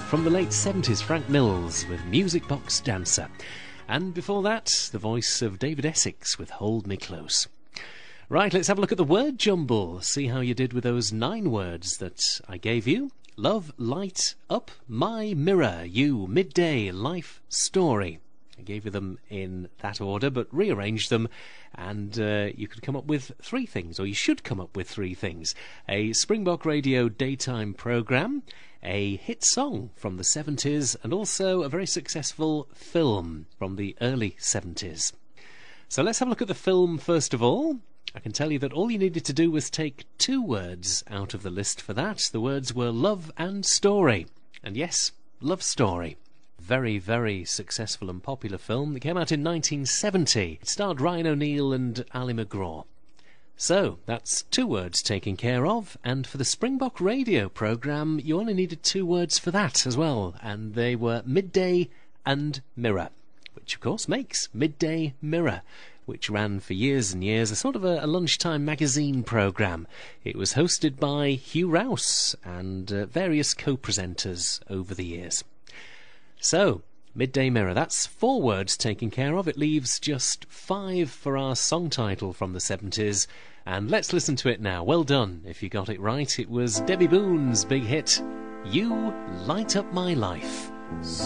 from the late 70s, Frank Mills with Music Box Dancer. And before that, the voice of David Essex with Hold Me Close. Right, let's have a look at the word jumble. See how you did with those 9 words that I gave you. Love, light, up, my, mirror, you, midday, life, story. I gave you them in that order, but rearranged them, and you could come up with 3 things, or you should come up with 3 things. A Springbok Radio daytime programme, a hit song from the 70s, and also a very successful film from the early 70s. So let's have a look at the film first of all. I can tell you that all you needed to do was take 2 words out of the list for that. The words were love and story. And yes, Love Story. Very, very successful and popular film that came out in 1970. It starred Ryan O'Neill and Ali MacGraw. So, that's 2 words taken care of, and for the Springbok Radio programme, you only needed 2 words for that as well, and they were midday and mirror, which of course makes Midday Mirror, which ran for years and years, a sort of a lunchtime magazine programme. It was hosted by Hugh Rouse and various co-presenters over the years. So, Midday Mirror, that's 4 words taken care of. It leaves just 5 for our song title from the 70s. And let's listen to it now. Well done if you got it right. It was Debbie Boone's big hit, You Light Up My Life.